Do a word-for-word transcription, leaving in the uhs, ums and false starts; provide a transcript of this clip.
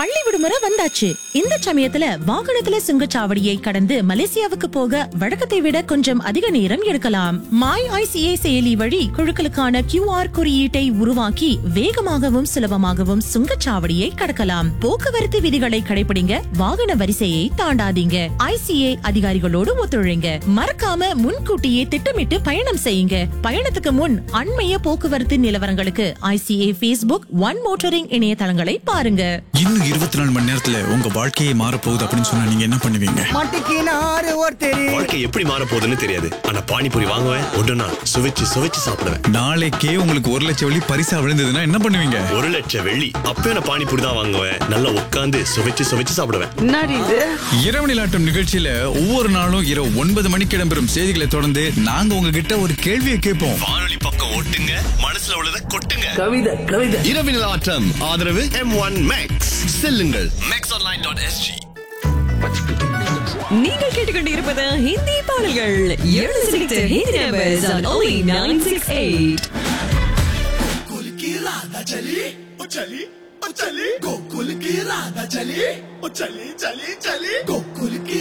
பள்ளி விடுமுறை வந்தாச்சு. இந்த சமயத்துல வாகனத்துல சுங்கச்சாவடியை கடந்து மலேசியாவுக்கு போக வழக்கத்தை விட கொஞ்சம் அதிக நேரம் எடுக்கலாம். மாய் ஐசிஏ செயலி வழி குழுக்களுக்கான கியூஆர் குறியீட்டை உருவாக்கி வேகமாகவும் சுலபமாகவும் சுங்கச்சாவடியை கடக்கலாம். போக்குவரத்து விதிகளை கடைபிடிங்க, வாகன வரிசையை தாண்டாதீங்க, ஐசிஏ அதிகாரிகளோடு ஒத்துழைங்க. மறக்காம முன்கூட்டியே திட்டமிட்டு பயணம் செய்யுங்க. பயணத்துக்கு முன் அண்மைய போக்குவரத்து நிலவரங்களுக்கு ஐசிஏ பேஸ்புக் ஒன் மோட்டரிங் இணையதளங்களை பாருங்க. இன்னும் இருபத்தி நாலு மணி நேரத்துல உங்க வாழ்க்கையே மாற போகுது அப்படின்னு சொன்னா நீங்க என்ன பண்ணுவீங்க? வாழ்க்கை எப்படி மாற போகுதுன்னு தெரியாது. ஆனா பானிபூரி வாங்குவேன், ஒன்றுனா சுவைச்சு சுவைச்சு சாப்பிடுவேன். நாளைக்கே உங்களுக்கு ஒரு லட்சம் வெள்ளி பரிசா விழுந்ததுன்னா என்ன பண்ணுவீங்க? ஒரு லட்சம் வெள்ளி அப்பவே நான் பானிபூரி தான் வாங்குவேன். நல்லா உட்காந்து சுவைச்சு சுவைச்சு சாப்பிடுவேன். இரவு நிலாட்டம் நிகழ்ச்சியில ஒவ்வொரு நாளும் இரவு ஒன்பது மணிக்கு இடம்பெறும் செய்திகளை தொடர்ந்து நாங்க உங்ககிட்ட ஒரு கேள்வியை கேட்போம். வானொலி பக்கம் ஓட்டுங்க, மனசுல உள்ளதை கொட்டுங்க. கவிதை கவிதை இரவு நிலாட்டம் ஆதரவு எம் ஒன் மேக்ஸ். செல்லுங்கள் மேக்ஸ் ஆன்லைன் டாட் எஸ்ஜி. நீங்கள் கேட்டுக்கொண்டிருப்பது ஹிந்தி பாடல்கள். எழுந்து Hindi numbers on only nine six eight. Gokul की राधा चली ओ चली ओ चली गोकुल की राधा चली ओ चली चली चली गोकुल की